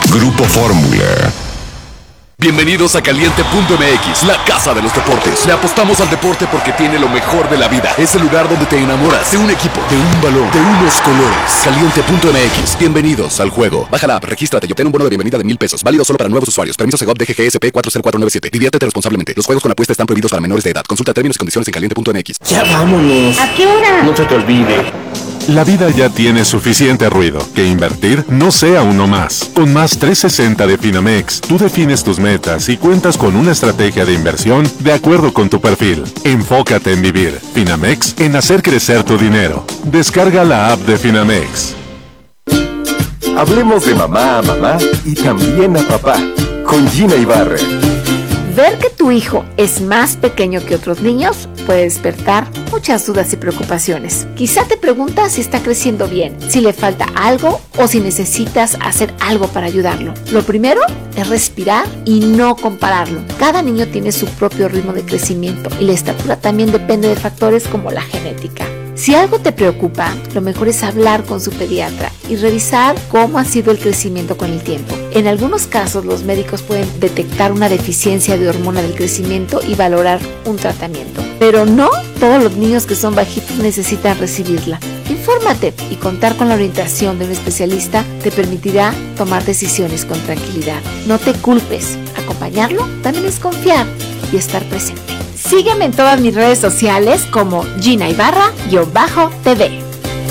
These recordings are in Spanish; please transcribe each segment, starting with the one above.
Grupo Fórmula. Bienvenidos a Caliente.mx, la casa de los deportes. Le apostamos al deporte porque tiene lo mejor de la vida. Es el lugar donde te enamoras de un equipo, de un balón, de unos colores. Caliente.mx, bienvenidos al juego. Baja la app, regístrate y obtén un bono de bienvenida de $1,000. Válido solo para nuevos usuarios. Permiso Segov DGGSP 40497. Diviértete responsablemente. Los juegos con apuesta están prohibidos para menores de edad. Consulta términos y condiciones en Caliente.mx. Ya vámonos. ¿A qué hora? No se te olvide. La vida ya tiene suficiente ruido. Que invertir no sea uno más. Con Más 360 de Finamex, tú defines tus metas y cuentas con una estrategia de inversión de acuerdo con tu perfil. Enfócate en vivir. Finamex, en hacer crecer tu dinero. Descarga la app de Finamex. Hablemos de mamá a mamá y también a papá. Con Gina Ibarra. Ver que tu hijo es más pequeño que otros niños puede despertar muchas dudas y preocupaciones. Quizá te preguntas si está creciendo bien, si le falta algo o si necesitas hacer algo para ayudarlo. Lo primero es respirar y no compararlo. Cada niño tiene su propio ritmo de crecimiento y la estatura también depende de factores como la genética. Si algo te preocupa, lo mejor es hablar con su pediatra y revisar cómo ha sido el crecimiento con el tiempo. En algunos casos, los médicos pueden detectar una deficiencia de hormona del crecimiento y valorar un tratamiento. Pero no todos los niños que son bajitos necesitan recibirla. Infórmate y contar con la orientación de un especialista te permitirá tomar decisiones con tranquilidad. No te culpes. Acompañarlo también es confiar y estar presente. Sígueme en todas mis redes sociales como Gina Ibarra-TV.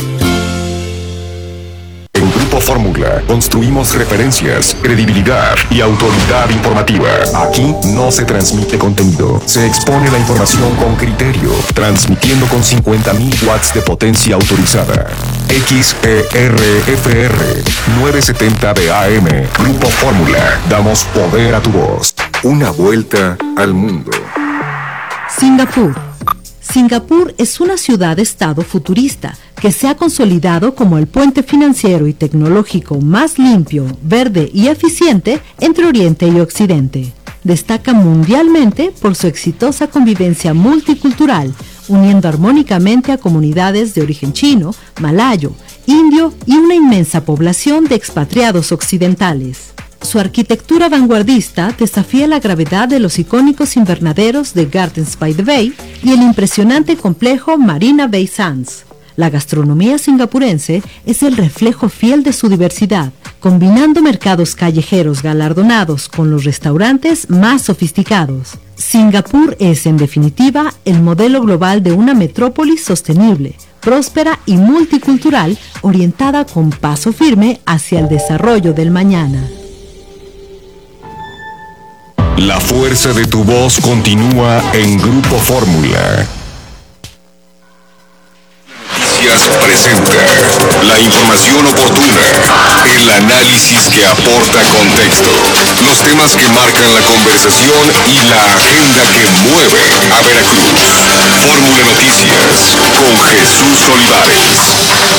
En Grupo Fórmula construimos referencias, credibilidad y autoridad informativa. Aquí no se transmite contenido, se expone la información con criterio, transmitiendo con 50.000 watts de potencia autorizada. XERFR 970 de AM. Grupo Fórmula. Damos poder a tu voz. Una vuelta al mundo. Singapur. Singapur es una ciudad-estado futurista que se ha consolidado como el puente financiero y tecnológico más limpio, verde y eficiente entre Oriente y Occidente. Destaca mundialmente por su exitosa convivencia multicultural, uniendo armónicamente a comunidades de origen chino, malayo, indio y una inmensa población de expatriados occidentales. Su arquitectura vanguardista desafía la gravedad de los icónicos invernaderos de Gardens by the Bay y el impresionante complejo Marina Bay Sands. La gastronomía singapurense es el reflejo fiel de su diversidad, combinando mercados callejeros galardonados con los restaurantes más sofisticados. Singapur es, en definitiva, el modelo global de una metrópolis sostenible, próspera y multicultural, orientada con paso firme hacia el desarrollo del mañana. La fuerza de tu voz continúa en Grupo Fórmula. Noticias presenta la información oportuna, el análisis que aporta contexto, los temas que marcan la conversación y la agenda que mueve a Veracruz. Fórmula Noticias con Jesús Olivares.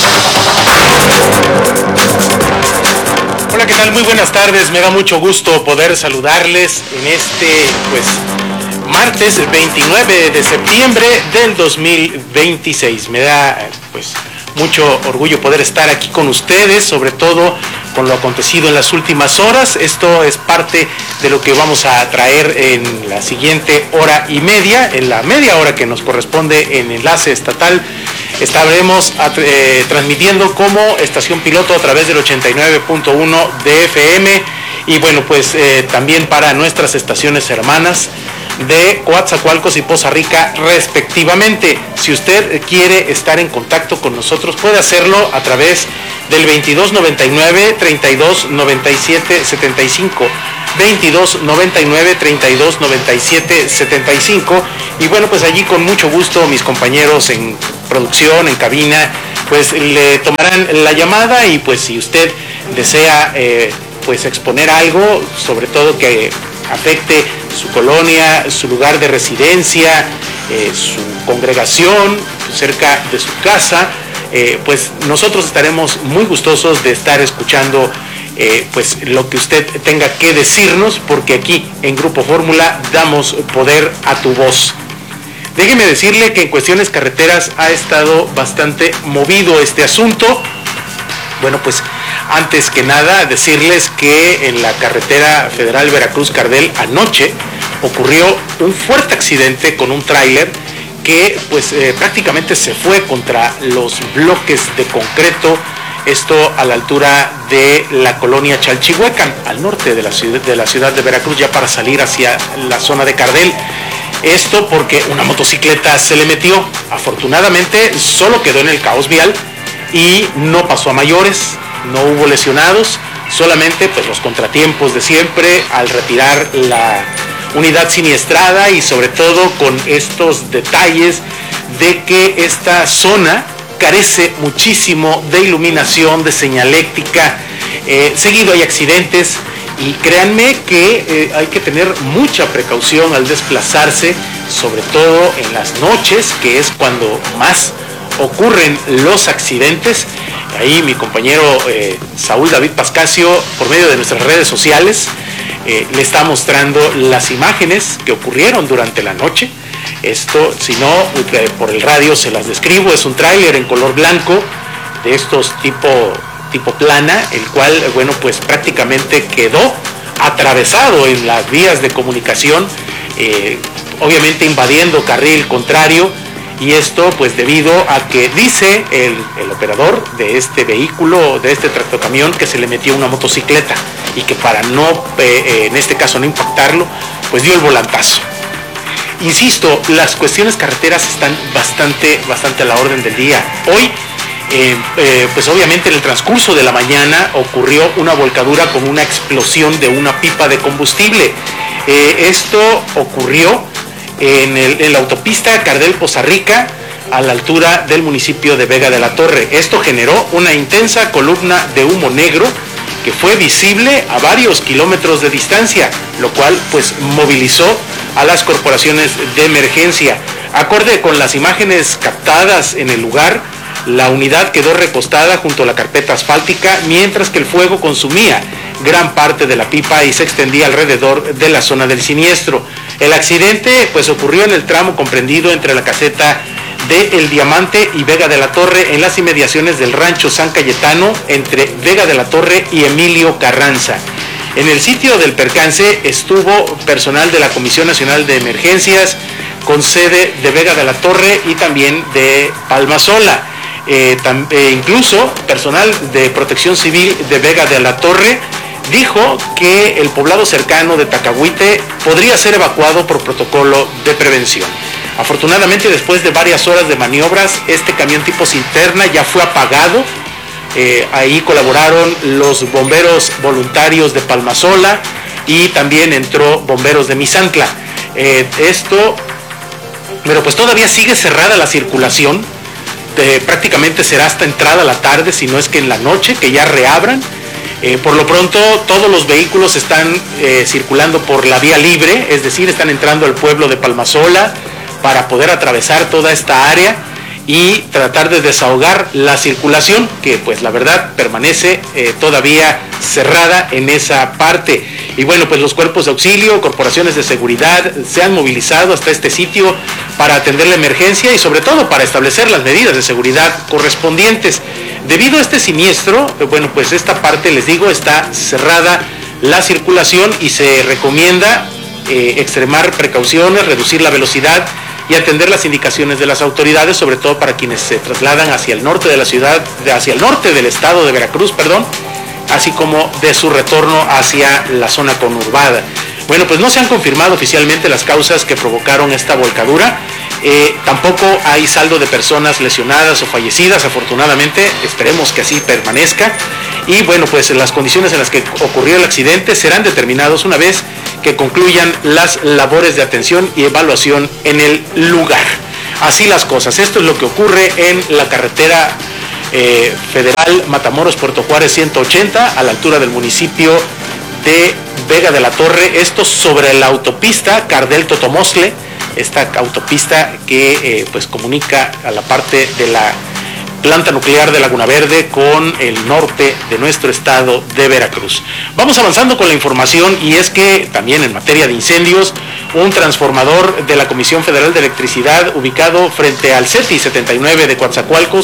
Hola, ¿qué tal? Muy buenas tardes. Me da mucho gusto poder saludarles en este, martes 29 de septiembre del 2026. Me da, mucho orgullo poder estar aquí con ustedes, sobre todo con lo acontecido en las últimas horas. Esto es parte de lo que vamos a traer en la siguiente hora y media, en la media hora que nos corresponde en Enlace Estatal. Estaremos transmitiendo como estación piloto a través del 89.1 de FM y también para nuestras estaciones hermanas de Coatzacoalcos y Poza Rica respectivamente. Si usted quiere estar en contacto con nosotros, puede hacerlo a través del 2299 3297 75, 2299 3297 75, y allí con mucho gusto mis compañeros en producción, en cabina, le tomarán la llamada y si usted desea exponer algo, sobre todo que afecte su colonia, su lugar de residencia, su congregación, cerca de su casa, nosotros estaremos muy gustosos de estar escuchando lo que usted tenga que decirnos, porque aquí en Grupo Fórmula damos poder a tu voz. Déjeme decirle que en cuestiones carreteras ha estado bastante movido este asunto. Antes que nada, decirles que en la carretera federal Veracruz-Cardel anoche ocurrió un fuerte accidente con un tráiler que pues prácticamente se fue contra los bloques de concreto, esto a la altura de la colonia Chalchihuecan, al norte de la ciudad de Veracruz, ya para salir hacia la zona de Cardel. Esto porque una motocicleta se le metió. Afortunadamente solo quedó en el caos vial y no pasó a mayores, no hubo lesionados, solamente pues los contratiempos de siempre al retirar la unidad siniestrada, y sobre todo con estos detalles de que esta zona carece muchísimo de iluminación, de señaléctica. Seguido hay accidentes y créanme que hay que tener mucha precaución al desplazarse, sobre todo en las noches, que es cuando más ocurren los accidentes. Ahí mi compañero Saúl David Pascasio, por medio de nuestras redes sociales, le está mostrando las imágenes que ocurrieron durante la noche. Esto, si no, por el radio se las describo. Es un tráiler en color blanco, de estos tipo plana, el cual, bueno, pues prácticamente quedó atravesado en las vías de comunicación, obviamente invadiendo carril contrario. Y esto pues debido a que dice el operador de este vehículo, de este tractocamión, que se le metió una motocicleta y que para no, en este caso no impactarlo, pues dio el volantazo. Insisto, las cuestiones carreteras están bastante a la orden del día. Hoy, pues obviamente en el transcurso de la mañana ocurrió una volcadura con una explosión de una pipa de combustible. Esto ocurrió en la autopista Cardel-Poza Rica, a la altura del municipio de Vega de la Torre. Esto generó una intensa columna de humo negro que fue visible a varios kilómetros de distancia, lo cual pues movilizó a las corporaciones de emergencia. Acorde con las imágenes captadas en el lugar, la unidad quedó recostada junto a la carpeta asfáltica, mientras que el fuego consumía gran parte de la pipa y se extendía alrededor de la zona del siniestro. El accidente pues ocurrió en el tramo comprendido entre la caseta de El Diamante y Vega de la Torre, en las inmediaciones del rancho San Cayetano, entre Vega de la Torre y Emilio Carranza. En el sitio del percance estuvo personal de la Comisión Nacional de Emergencias, con sede de Vega de la Torre y también de Palmasola. Incluso personal de Protección Civil de Vega de la Torre dijo que el poblado cercano de Tacahuite podría ser evacuado por protocolo de prevención. Afortunadamente, después de varias horas de maniobras, este camión tipo cisterna ya fue apagado. Ahí colaboraron los bomberos voluntarios de Palmasola y también entró bomberos de Misantla. Pero pues todavía sigue cerrada la circulación. Prácticamente será hasta entrada la tarde, si no es que en la noche, que ya reabran. Por lo pronto todos los vehículos están circulando por la vía libre, es decir, están entrando al pueblo de Palmasola para poder atravesar toda esta área y tratar de desahogar la circulación, que pues la verdad permanece todavía cerrada en esa parte. Y bueno, pues los cuerpos de auxilio, corporaciones de seguridad se han movilizado hasta este sitio para atender la emergencia y sobre todo para establecer las medidas de seguridad correspondientes. Debido a este siniestro, bueno, pues esta parte, les digo, está cerrada la circulación y se recomienda extremar precauciones, reducir la velocidad y atender las indicaciones de las autoridades, sobre todo para quienes se trasladan hacia el norte de la ciudad, hacia el norte del estado de Veracruz, así como de su retorno hacia la zona conurbada. Bueno, pues no se han confirmado oficialmente las causas que provocaron esta volcadura. Tampoco hay saldo de personas lesionadas o fallecidas, afortunadamente, esperemos que así permanezca. Y bueno, pues las condiciones en las que ocurrió el accidente serán determinados una vez que concluyan las labores de atención y evaluación en el lugar. Así las cosas. Esto es lo que ocurre en la carretera federal Matamoros-Puerto Juárez 180, a la altura del municipio de Vega de la Torre. Esto sobre la autopista Cardel-Totomostle, esta autopista que pues comunica a la parte de la planta nuclear de Laguna Verde con el norte de nuestro estado de Veracruz. Vamos avanzando con la información, y es que también en materia de incendios, un transformador de la Comisión Federal de Electricidad ubicado frente al CETI 79 de Coatzacoalcos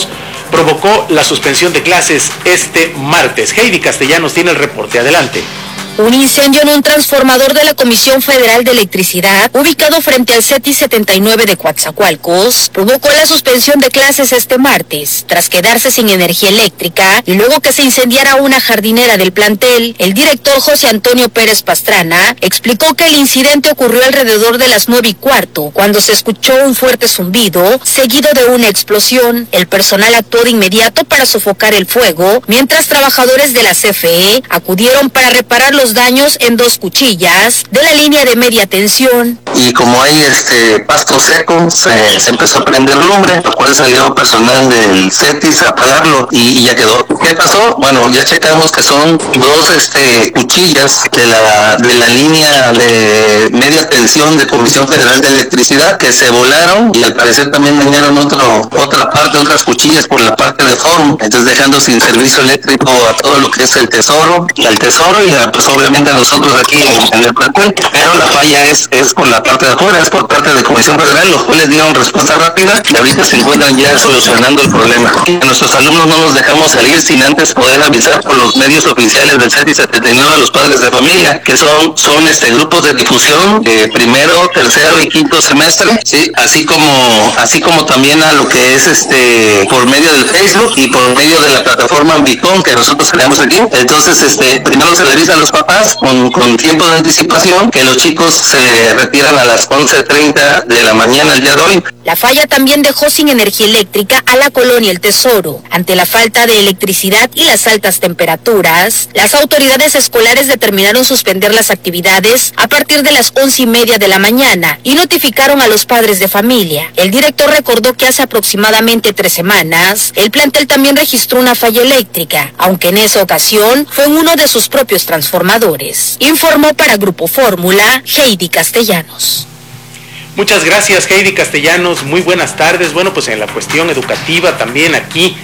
provocó la suspensión de clases este martes. Heidi Castellanos tiene el reporte. Adelante. Un incendio en un transformador de la Comisión Federal de Electricidad, ubicado frente al CETI 79 de Coatzacoalcos, provocó la suspensión de clases este martes, tras quedarse sin energía eléctrica y luego que se incendiara una jardinera del plantel. El director José Antonio Pérez Pastrana explicó que el incidente ocurrió alrededor de las 9:15, cuando se escuchó un fuerte zumbido, seguido de una explosión. El personal actuó de inmediato para sofocar el fuego, mientras trabajadores de la CFE acudieron para reparar los daños en 2 cuchillas de la línea de media tensión. Y como hay pasto seco, se empezó a prender lumbre, lo cual salió personal del CETIS a apagarlo y ya quedó. ¿Qué pasó? Bueno, ya checamos que son 2 cuchillas de la línea de media tensión de Comisión Federal de Electricidad que se volaron y al parecer también dañaron otras cuchillas por la parte de Forum, entonces dejando sin servicio eléctrico a todo lo que es el Tesoro y pues obviamente a nosotros aquí en el plantel, pero la falla es por la parte de afuera, es por parte de Comisión Federal, los cuales dieron respuesta rápida y ahorita se encuentran ya solucionando el problema. A nuestros alumnos no los dejamos salir sin antes poder avisar por los medios oficiales del CETI 79 a los padres de familia, que son grupos de difusión de primero, tercero y quinto semestre, ¿sí? así como también a lo que es por medio del Facebook y por medio de la plataforma Ambicon que nosotros tenemos aquí. Entonces primero se le avisa a los papás con tiempo de anticipación que los chicos se retiran a las 11:30 de la mañana el día de hoy. La falla también dejó sin energía eléctrica a la colonia El Tesoro. Ante la falta de electricidad y las altas temperaturas, las autoridades escolares determinaron suspender las actividades a partir de las 11:30 de la mañana y notificaron a los padres de familia. El director recordó que hace aproximadamente 3 semanas, el plantel también registró una falla eléctrica, aunque en esa ocasión fue en uno de sus propios transformadores. Informó para Grupo Fórmula, Heidi Castellanos. Muchas gracias, Heidi Castellanos. Muy buenas tardes. Bueno, pues en la cuestión educativa también aquí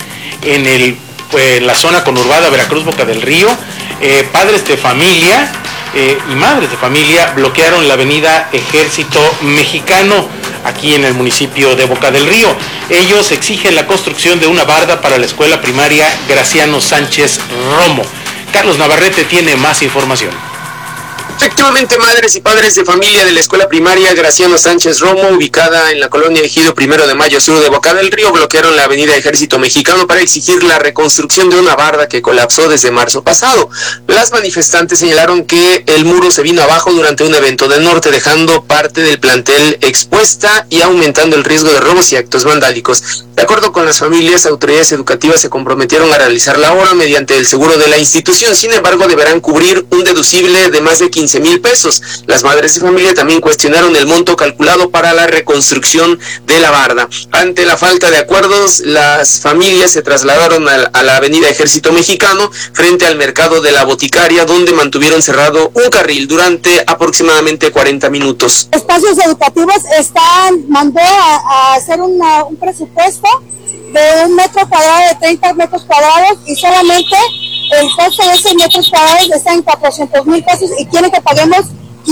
en la zona conurbada Veracruz, Boca del Río, padres de familia y madres de familia bloquearon la avenida Ejército Mexicano aquí en el municipio de Boca del Río. Ellos exigen la construcción de una barda para la escuela primaria Graciano Sánchez Romo. Carlos Navarrete tiene más información. Efectivamente, madres y padres de familia de la escuela primaria Graciano Sánchez Romo, ubicada en la colonia Ejido 1 de Mayo Sur de Boca del Río, bloquearon la avenida Ejército Mexicano para exigir la reconstrucción de una barda que colapsó desde marzo pasado. Las manifestantes señalaron que el muro se vino abajo durante un evento del norte, dejando parte del plantel expuesta y aumentando el riesgo de robos y actos vandálicos. De acuerdo con las familias, autoridades educativas se comprometieron a realizar la obra mediante el seguro de la institución. Sin embargo, deberán cubrir un deducible de más de 15,000 pesos. Las madres de familia también cuestionaron el monto calculado para la reconstrucción de la barda. Ante la falta de acuerdos, las familias se trasladaron a la avenida Ejército Mexicano frente al mercado de la Boticaria, donde mantuvieron cerrado un carril durante aproximadamente 40 minutos. Espacios educativos mandó a hacer un presupuesto de 1 metro cuadrado, de 30 metros cuadrados, y solamente el costo de esos metros cuadrados está en 400,000 pesos y quieren que paguemos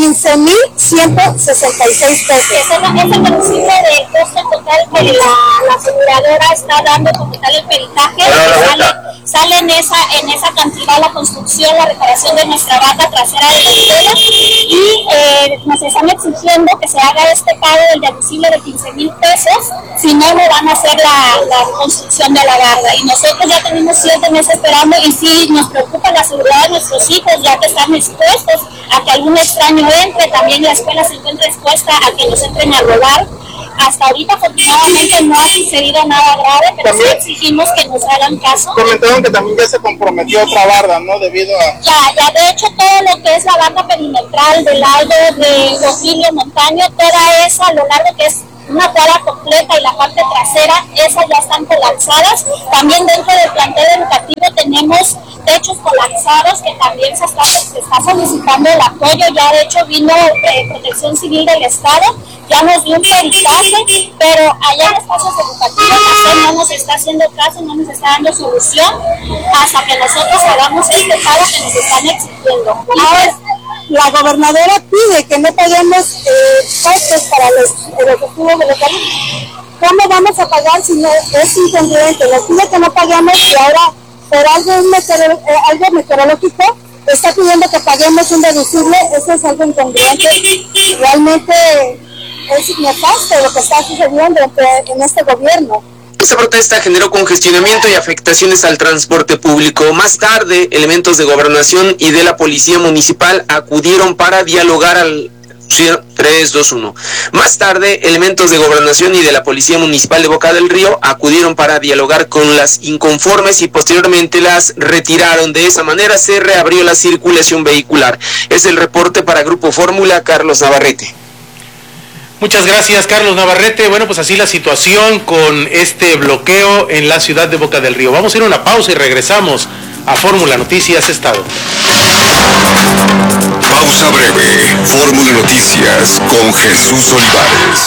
15,166 pesos. Es el deducible del costo total que la aseguradora está dando como tal el peritaje. Sale en esa cantidad la construcción, la reparación de nuestra barda trasera de la escuela, y nos están exigiendo que se haga este pago del deducible de 15,000 pesos, si no van a hacer la construcción de la barda. Y nosotros ya tenemos 7 meses esperando, y sí nos preocupa la seguridad de nuestros hijos, ya que están expuestos a que algún extraño entre. También la escuela se encuentra expuesta a que nos entren a robar. Hasta ahorita afortunadamente no ha sucedido nada grave, pero sí exigimos que nos hagan caso. Comentaron que también ya se comprometió otra barda, ¿no? Debido a... Ya, de hecho todo lo que es la barda perimetral del lado de Virgilio Montaño, toda esa a lo largo que es una cuadra completa y la parte trasera, esas ya están colapsadas. También dentro del plantel educativo tenemos techos colapsados que también se está solicitando el apoyo. Ya de hecho vino Protección Civil del Estado, ya nos dio un peritaje, pero allá en espacios educativos no nos está haciendo caso, no nos está dando solución hasta que nosotros hagamos este pago que nos están exigiendo. Ahora, la gobernadora pide que no paguemos costos para los educativos de los alumnos. ¿cómo vamos a pagar si no es incongruente? Nos pide que no paguemos y ahora por algo meteorológico está pidiendo que paguemos un deducible. Eso es algo incongruente. Realmente es nefasto lo que está sucediendo en este gobierno. Esta protesta generó congestionamiento y afectaciones al transporte público. Más tarde, elementos de Gobernación y de la Policía Municipal acudieron para dialogar al 3, 2, 1. Más tarde, elementos de Gobernación y de la Policía Municipal de Boca del Río acudieron para dialogar con las inconformes y posteriormente las retiraron. De esa manera se reabrió la circulación vehicular. Es el reporte para Grupo Fórmula, Carlos Navarrete. Muchas gracias, Carlos Navarrete. Bueno, pues así la situación con este bloqueo en la ciudad de Boca del Río. Vamos a ir a una pausa y regresamos a Fórmula Noticias Estado. Pausa breve. Fórmula Noticias con Jesús Olivares.